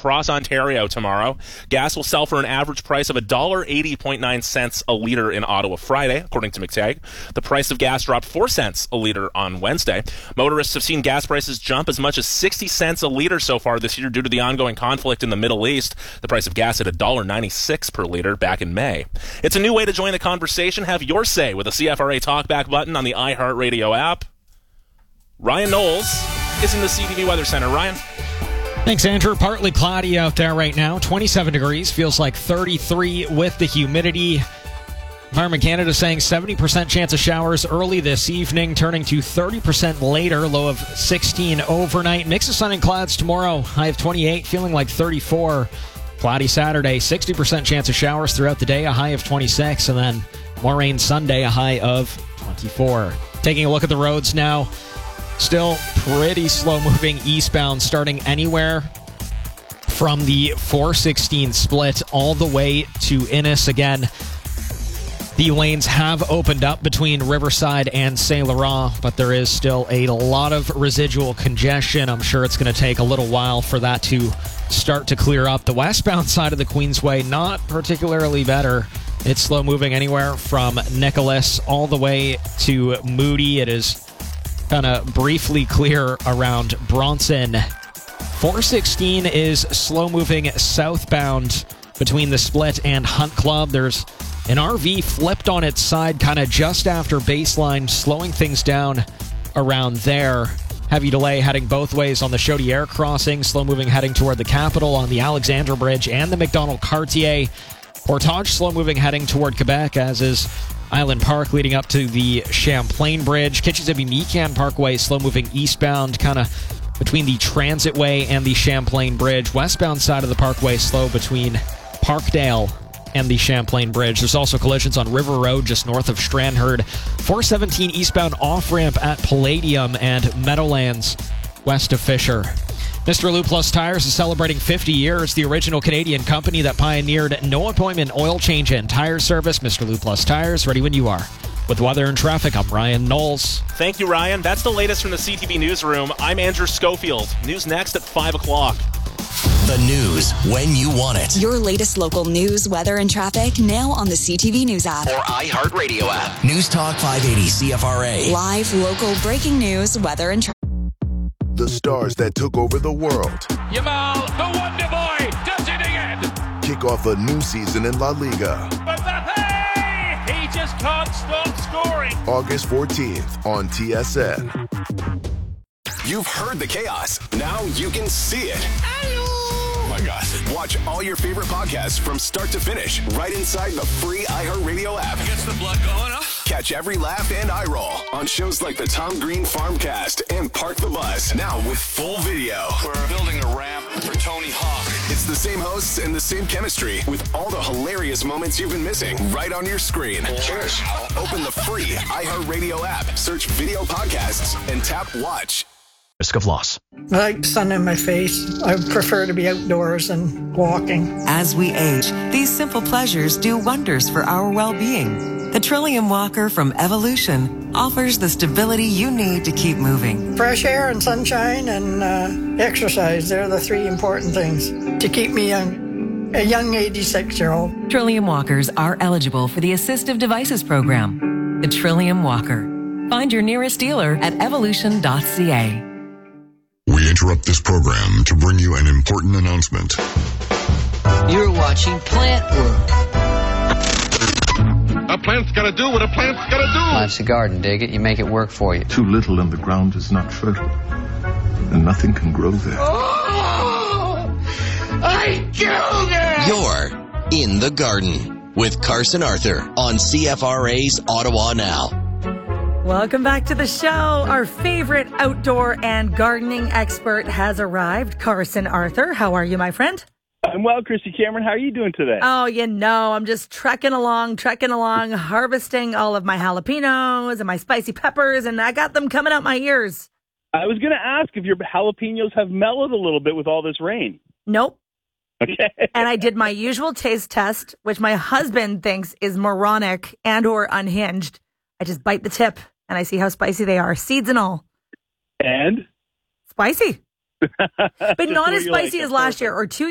across Ontario tomorrow. Gas will sell for an average price of $1.80.9 a litre in Ottawa Friday, according to McTagg. The price of gas dropped 4 cents a litre on Wednesday. Motorists have seen gas prices jump as much as 60 cents a litre so far this year due to the ongoing conflict in the Middle East. The price of gas at $1.96 per litre back in May. It's a new way to join the conversation. Have your say with a CFRA Talkback button on the iHeartRadio app. Ryan Knowles is in the CTV Weather Center. Ryan? Thanks, Andrew. Partly cloudy out there right now. 27 degrees. Feels like 33 with the humidity. Environment Canada saying 70% chance of showers early this evening, turning to 30% later. Low of 16 overnight. Mix of sun and clouds tomorrow. High of 28, feeling like 34. Cloudy Saturday. 60% chance of showers throughout the day. A high of 26. And then more rain Sunday. A high of 24. Taking a look at the roads now. Still pretty slow-moving eastbound, starting anywhere from the 416 split all the way to Innis. Again, the lanes have opened up between Riverside and Saint Laurent, but there is still a lot of residual congestion. I'm sure it's going to take a little while for that to start to clear up. The westbound side of the Queensway, not particularly better. It's slow-moving anywhere from Nicholas all the way to Moody. It is kind of briefly clear around Bronson. 416 is slow-moving southbound between the Split and Hunt Club. There's an RV flipped on its side kind of just after baseline, slowing things down around there. Heavy delay heading both ways on the Chaudière crossing. Slow-moving heading toward the Capitol on the Alexandra Bridge and the Macdonald-Cartier. Portage slow-moving heading toward Quebec, as is Island Park leading up to the Champlain Bridge. Kitchissippi-Meekan Parkway slow-moving eastbound, kind of between the Transitway and the Champlain Bridge. Westbound side of the Parkway slow between Parkdale and the Champlain Bridge. There's also collisions on River Road just north of Stranraer. 417 eastbound off-ramp at Palladium and Meadowlands west of Fisher. Mr. Lou Plus Tires is celebrating 50 years. The original Canadian company that pioneered no-appointment oil change and tire service. Mr. Lou Plus Tires, ready when you are. With weather and traffic, I'm Ryan Knowles. Thank you, Ryan. That's the latest from the CTV Newsroom. I'm Andrew Schofield. News next at 5 o'clock. The news when you want it. Your latest local news, weather, and traffic now on the CTV News app. Or iHeartRadio app. News Talk 580 CFRA. Live, local, breaking news, weather, and traffic. The stars that took over the world. Yamal, the Wonder Boy, does it again. Kick off a new season in La Liga. Mbappe, he just can't stop scoring. August 14th on TSN. You've heard the chaos. Now you can see it. Oh my gosh. Watch all your favorite podcasts from start to finish right inside the free iHeartRadio app. Gets the blood going, huh? Catch every laugh and eye roll on shows like the Tom Green Farmcast and Park the Bus. Now with full video. We're building a ramp for Tony Hawk. It's the same hosts and the same chemistry with all the hilarious moments you've been missing right on your screen. Cheers. Open the free iHeartRadio app, search video podcasts, and tap watch. Risk of loss. I like sun in my face. I prefer to be outdoors and walking. As we age, these simple pleasures do wonders for our well-being. The Trillium Walker from Evolution offers the stability you need to keep moving. Fresh air and sunshine and exercise, they're the three important things to keep me young, a young 86-year-old. Trillium Walkers are eligible for the Assistive Devices Program. The Trillium Walker. Find your nearest dealer at evolution.ca. We interrupt this program to bring you an important announcement. You're watching Plant Work. A plant's got to do what a plant's got to do. Life's a garden, dig it. You make it work for you. Too little and the ground is not fertile, and nothing can grow there. Oh! I killed her! You're in the garden with Carson Arthur on CFRA's Ottawa Now. Welcome back to the show. Our favorite outdoor and gardening expert has arrived, Carson Arthur. How are you, my friend? I'm well, Christy Cameron. How are you doing today? Oh, I'm just trekking along, harvesting all of my jalapenos and my spicy peppers, and I got them coming out my ears. I was going to ask if your jalapenos have mellowed a little bit with all this rain. Nope. Okay. And I did my usual taste test, which my husband thinks is moronic and or unhinged. I just bite the tip. And I see how spicy they are, seeds and all. And? Spicy. But not as spicy as last year or 2